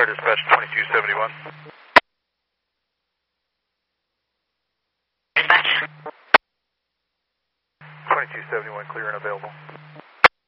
Fire dispatch 2271. Dispatch. 2271 clear and available.